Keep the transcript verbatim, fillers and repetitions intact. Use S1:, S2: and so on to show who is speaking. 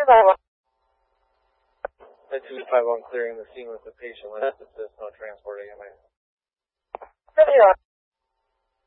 S1: five one.
S2: At two five one, clearing the scene with the patient. Let's assist, no transport A M A.
S1: Clear.